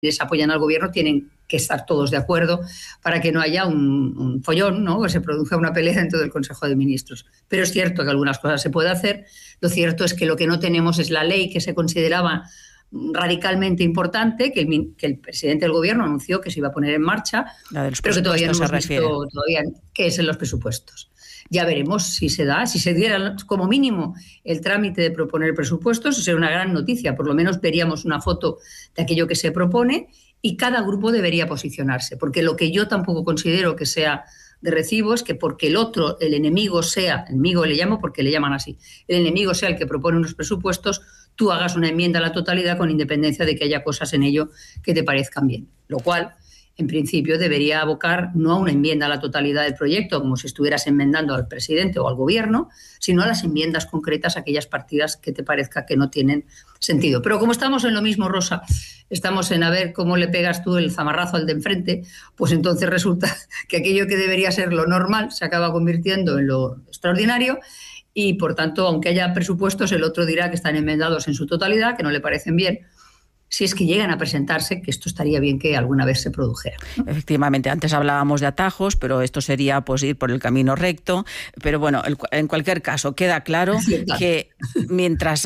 apoyan al gobierno tienen que estar todos de acuerdo para que no haya un follón, ¿no? Que se produzca una pelea dentro del Consejo de Ministros. Pero es cierto que algunas cosas se puede hacer. Lo cierto es que lo que no tenemos es la ley que se consideraba radicalmente importante, que el presidente del gobierno anunció que se iba a poner en marcha, pero que todavía no hemos visto qué es en los presupuestos. Ya veremos si se da. Si se diera como mínimo el trámite de proponer presupuestos, eso sería una gran noticia. Por lo menos veríamos una foto de aquello que se propone y cada grupo debería posicionarse. Porque lo que yo tampoco considero que sea de recibo es que porque el otro, el enemigo le llamo porque le llaman así, el enemigo sea el que propone unos presupuestos, tú hagas una enmienda a la totalidad con independencia de que haya cosas en ello que te parezcan bien. Lo cual, en principio, debería abocar no a una enmienda a la totalidad del proyecto, como si estuvieras enmendando al presidente o al gobierno, sino a las enmiendas concretas a aquellas partidas que te parezca que no tienen sentido. Pero como estamos en lo mismo, Rosa, estamos en a ver cómo le pegas tú el zamarrazo al de enfrente, pues entonces resulta que aquello que debería ser lo normal se acaba convirtiendo en lo extraordinario y, por tanto, aunque haya presupuestos, el otro dirá que están enmendados en su totalidad, que no le parecen bien, si es que llegan a presentarse, que esto estaría bien que alguna vez se produjera. Efectivamente, antes hablábamos de atajos, pero esto sería pues ir por el camino recto. Pero bueno, en cualquier caso, queda claro que mientras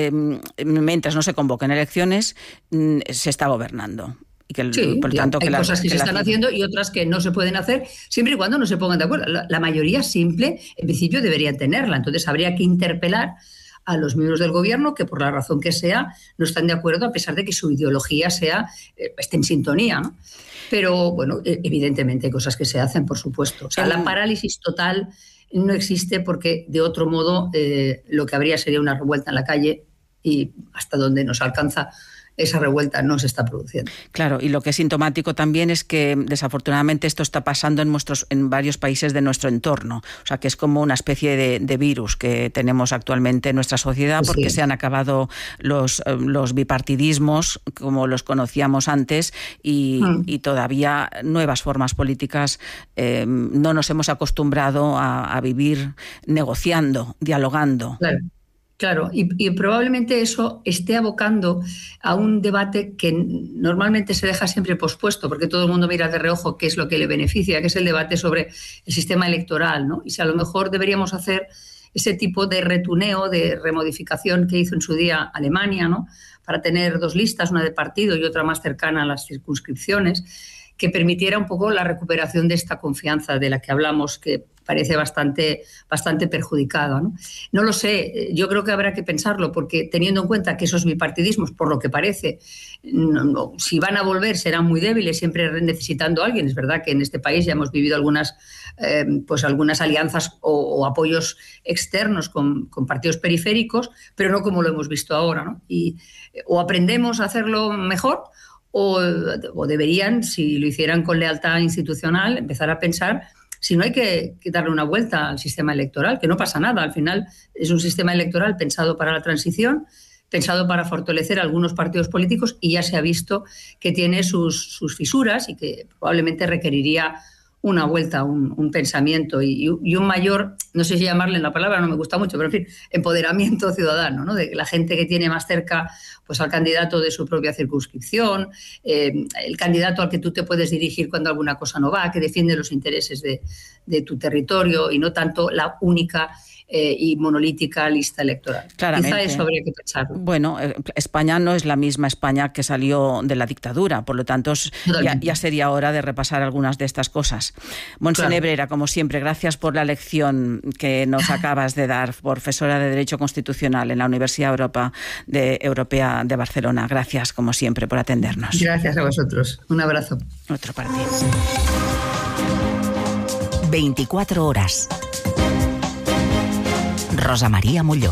no se convoquen elecciones, se está gobernando. Y que, por tanto, hay cosas que se están haciendo y otras que no se pueden hacer, siempre y cuando no se pongan de acuerdo. La mayoría simple, en principio, debería tenerla. Entonces, habría que interpelar a los miembros del gobierno que, por la razón que sea, no están de acuerdo, a pesar de que su ideología esté en sintonía, ¿no? Pero, bueno, evidentemente hay cosas que se hacen, por supuesto. O sea, la parálisis total no existe porque, de otro modo, lo que habría sería una revuelta en la calle y hasta donde nos alcanza esa revuelta no se está produciendo. Claro, y lo que es sintomático también es que desafortunadamente esto está pasando en varios países de nuestro entorno. O sea, que es como una especie de virus que tenemos actualmente en nuestra sociedad porque se han acabado los bipartidismos como los conocíamos antes y todavía nuevas formas políticas no nos hemos acostumbrado a vivir negociando, dialogando. Claro, y probablemente eso esté abocando a un debate que normalmente se deja siempre pospuesto, porque todo el mundo mira de reojo qué es lo que le beneficia, que es el debate sobre el sistema electoral, ¿no? Y si a lo mejor deberíamos hacer ese tipo de retuneo, de remodificación que hizo en su día Alemania, ¿no? Para tener dos listas, una de partido y otra más cercana a las circunscripciones, que permitiera un poco la recuperación de esta confianza de la que hablamos, que parece bastante perjudicada, ¿no? No lo sé, yo creo que habrá que pensarlo, porque teniendo en cuenta que esos bipartidismos, por lo que parece, si van a volver serán muy débiles, siempre necesitando a alguien. Es verdad que en este país ya hemos vivido algunas alianzas o apoyos externos con partidos periféricos, pero no como lo hemos visto ahora, ¿no? O aprendemos a hacerlo mejor o deberían, si lo hicieran con lealtad institucional, empezar a pensar si no hay que darle una vuelta al sistema electoral, que no pasa nada. Al final es un sistema electoral pensado para la transición, pensado para fortalecer algunos partidos políticos y ya se ha visto que tiene sus fisuras y que probablemente requeriría una vuelta, un pensamiento y un mayor, no sé si llamarle, la palabra no me gusta mucho, pero en fin, empoderamiento ciudadano, ¿no? De la gente que tiene más cerca pues al candidato de su propia circunscripción, el candidato al que tú te puedes dirigir cuando alguna cosa no va, que defiende los intereses de tu territorio y no tanto la única y monolítica lista electoral. Claramente. Quizá eso habría que pensarlo. Bueno, España no es la misma España que salió de la dictadura, por lo tanto ya sería hora de repasar algunas de estas cosas. Montse Nebrera, como siempre, gracias por la lección que nos acabas de dar, profesora de Derecho Constitucional en la Universidad Europea de Barcelona. Gracias, como siempre, por atendernos. Gracias a vosotros. Un abrazo. Otro para ti. 24 horas. Rosa María Molló.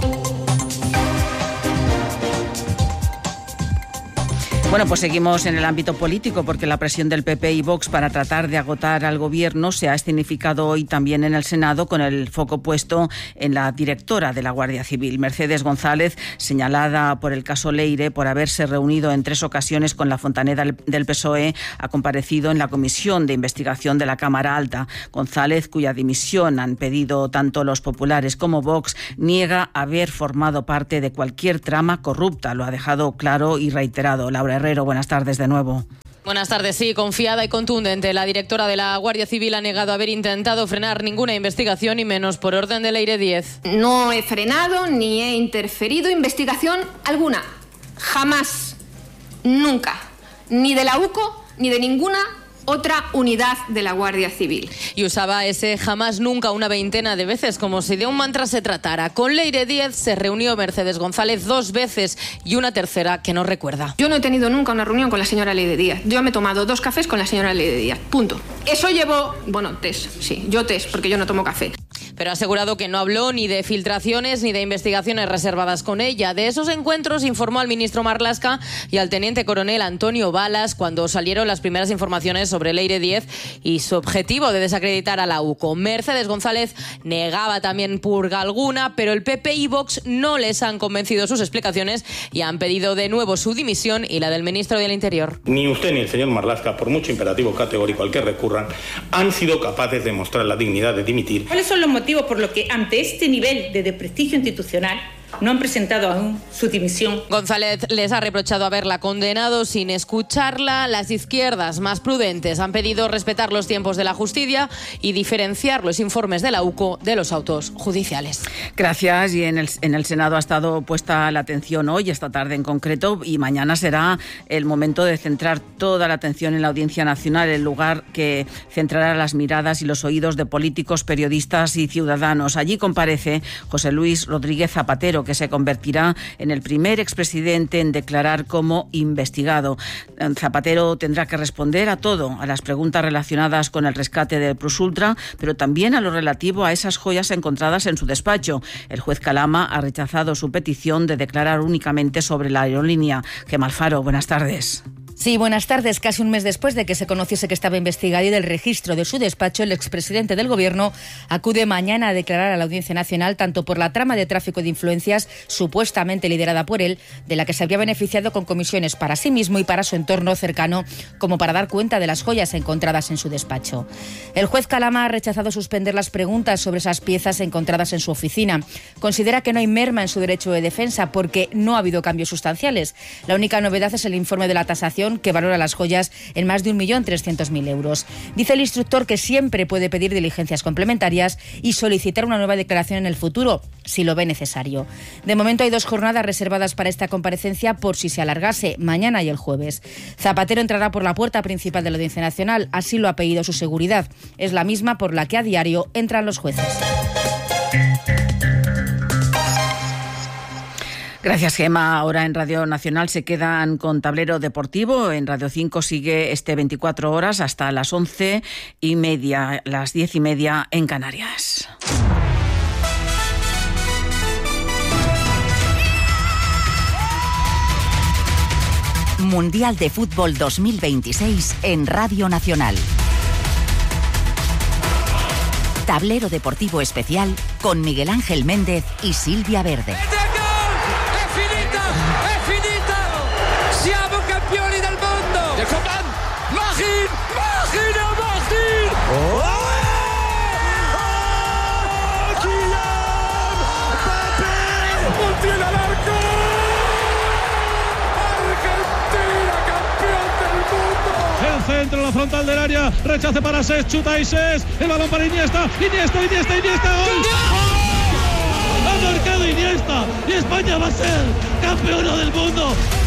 Bueno, pues seguimos en el ámbito político porque la presión del PP y Vox para tratar de agotar al gobierno se ha escenificado hoy también en el Senado con el foco puesto en la directora de la Guardia Civil, Mercedes González, señalada por el caso Leire por haberse reunido en 3 ocasiones con la Fontaneda del PSOE, ha comparecido en la Comisión de Investigación de la Cámara Alta. González, cuya dimisión han pedido tanto los populares como Vox, niega haber formado parte de cualquier trama corrupta. Lo ha dejado claro y reiterado. Laura Herrero, buenas tardes de nuevo. Buenas tardes. Sí, confiada y contundente. La directora de la Guardia Civil ha negado haber intentado frenar ninguna investigación y menos por orden de Leire Díez. No he frenado ni he interferido investigación alguna. Jamás. Nunca. Ni de la UCO ni de ninguna otra unidad de la Guardia Civil. Y usaba ese jamás nunca una veintena de veces, como si de un mantra se tratara. Con Leire Díez se reunió Mercedes González 2 veces y una tercera que no recuerda. Yo no he tenido nunca una reunión con la señora Leire Díez. Yo me he tomado 2 cafés con la señora Leire Díez. Punto. Eso llevo... Bueno, test. Sí, yo test, porque yo no tomo café. Pero ha asegurado que no habló ni de filtraciones ni de investigaciones reservadas con ella. De esos encuentros informó al ministro Marlaska y al teniente coronel Antonio Balas cuando salieron las primeras informaciones sobre Leire Díez y su objetivo de desacreditar a la UCO. Mercedes González negaba también purga alguna, pero el PP y Vox no les han convencido sus explicaciones y han pedido de nuevo su dimisión y la del ministro del Interior. Ni usted ni el señor Marlaska, por mucho imperativo categórico al que recurran, han sido capaces de mostrar la dignidad de dimitir. ¿Cuáles son los motivos por los que ante este nivel de desprestigio institucional no han presentado aún su dimisión? González les ha reprochado haberla condenado sin escucharla. Las izquierdas más prudentes han pedido respetar los tiempos de la justicia y diferenciar los informes de la UCO de los autos judiciales. Gracias. Y en el Senado ha estado puesta la atención hoy, esta tarde en concreto, y mañana será el momento de centrar toda la atención en la Audiencia Nacional, el lugar que centrará las miradas y los oídos de políticos, periodistas y ciudadanos. Allí comparece José Luis Rodríguez Zapatero, que se convertirá en el primer expresidente en declarar como investigado. Zapatero tendrá que responder a todo, a las preguntas relacionadas con el rescate de Plus Ultra, pero también a lo relativo a esas joyas encontradas en su despacho. El juez Calama ha rechazado su petición de declarar únicamente sobre la aerolínea. Gemma Alfaro, buenas tardes. Sí, buenas tardes. Casi un mes después de que se conociese que estaba investigado y del registro de su despacho, el expresidente del Gobierno acude mañana a declarar a la Audiencia Nacional tanto por la trama de tráfico de influencias supuestamente liderada por él, de la que se habría beneficiado con comisiones para sí mismo y para su entorno cercano, como para dar cuenta de las joyas encontradas en su despacho. El juez Calama ha rechazado suspender las preguntas sobre esas piezas encontradas en su oficina. Considera que no hay merma en su derecho de defensa porque no ha habido cambios sustanciales. La única novedad es el informe de la tasación que valora las joyas en más de 1.300.000 euros. Dice el instructor que siempre puede pedir diligencias complementarias y solicitar una nueva declaración en el futuro, si lo ve necesario. De momento hay 2 jornadas reservadas para esta comparecencia por si se alargase, mañana y el jueves. Zapatero entrará por la puerta principal de la Audiencia Nacional, así lo ha pedido su seguridad. Es la misma por la que a diario entran los jueces. Gracias, Gemma. Ahora en Radio Nacional se quedan con Tablero Deportivo. En Radio 5 sigue 24 horas hasta las 11:30, las 10:30 en Canarias. Mundial de Fútbol 2026 en Radio Nacional. Tablero Deportivo Especial con Miguel Ángel Méndez y Silvia Verde. Centro, la frontal del área, rechace para Sés, chuta y Sés, el balón para Iniesta, ¡gol! Ha marcado Iniesta y España va a ser campeona del mundo.